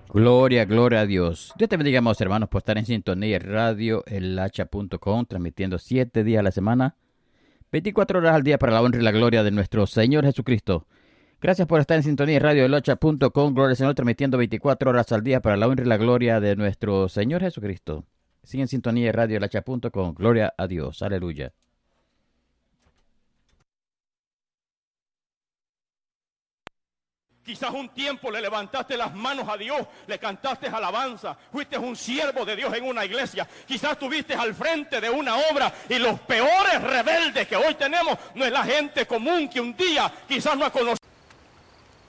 Gloria, gloria a Dios. Dios te bendiga, amados hermanos, por estar en sintonía radio elhacha.com, transmitiendo 7 días a la semana, 24 horas al día para la honra y la gloria de nuestro Señor Jesucristo. Gracias por estar en sintonía radio elhacha.com, gloria al Señor, transmitiendo 24 horas al día para la honra y la gloria de nuestro Señor Jesucristo. Sigue en sintonía radio elhacha.com, gloria a Dios, aleluya. Quizás un tiempo le levantaste las manos a Dios, le cantaste alabanza, fuiste un siervo de Dios en una iglesia. Quizás estuviste al frente de una obra y los peores rebeldes que hoy tenemos no es la gente común que un día quizás no ha conocido.